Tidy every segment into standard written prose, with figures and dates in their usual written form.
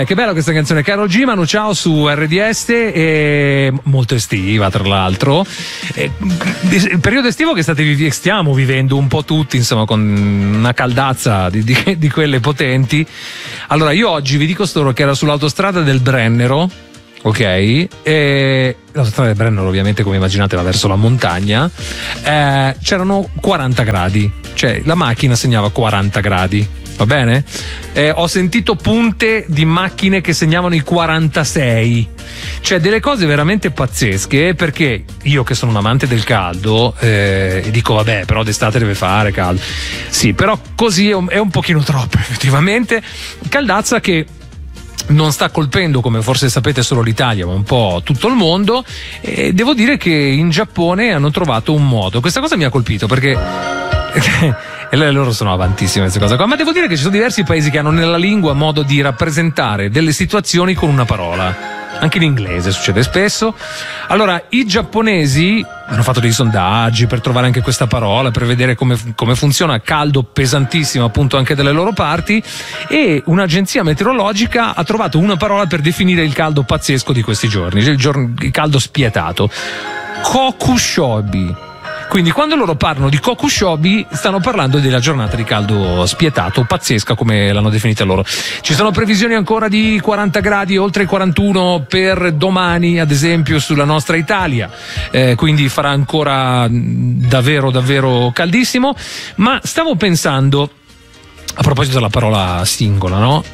Che bella questa canzone, Karol G, Manu Ciao su RDS, molto estiva tra l'altro. Il periodo estivo che stiamo vivendo un po' tutti, insomma, con una caldazza di quelle potenti. Allora io oggi vi dico solo che era sull'autostrada del Brennero, ok? E l'autostrada del Brennero ovviamente, come immaginate, va verso la montagna. C'erano 40 gradi, cioè la macchina segnava 40 gradi, va bene? Ho sentito punte di macchine che segnavano i 46, cioè delle cose veramente pazzesche, perché io che sono un amante del caldo e dico vabbè, però d'estate deve fare caldo, sì, però così è un pochino troppo effettivamente. Caldazza che non sta colpendo, come forse sapete, solo l'Italia, ma un po' tutto il mondo, e devo dire che in Giappone hanno trovato un modo. Questa cosa mi ha colpito perché e loro sono avantissime queste cose qua, ma devo dire che ci sono diversi paesi che hanno nella lingua modo di rappresentare delle situazioni con una parola. Anche in inglese succede spesso. Allora, i giapponesi hanno fatto dei sondaggi per trovare anche questa parola, per vedere come funziona. Caldo pesantissimo appunto anche dalle loro parti, e un'agenzia meteorologica ha trovato una parola per definire il caldo pazzesco di questi giorni, il caldo spietato: kokushobi. Quindi quando loro parlano di kokushobi stanno parlando della giornata di caldo spietato, pazzesca come l'hanno definita loro. Ci sono previsioni ancora di 40 gradi, oltre i 41 per domani ad esempio sulla nostra Italia, quindi farà ancora davvero davvero caldissimo. Ma stavo pensando, a proposito della parola singola, no?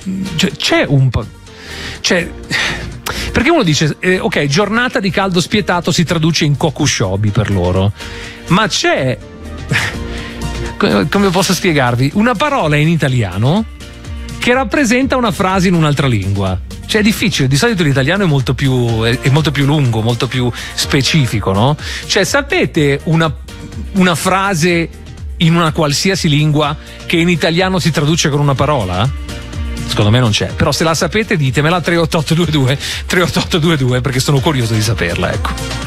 Perché uno dice ok, giornata di caldo spietato si traduce in kokushobi per loro, ma c'è, come posso spiegarvi, una parola in italiano che rappresenta una frase in un'altra lingua. Cioè è difficile, di solito l'italiano è molto più lungo, molto più specifico, no? Cioè sapete una frase in una qualsiasi lingua che in italiano si traduce con una parola? Secondo me non c'è, però se la sapete ditemela 38822 perché sono curioso di saperla, ecco.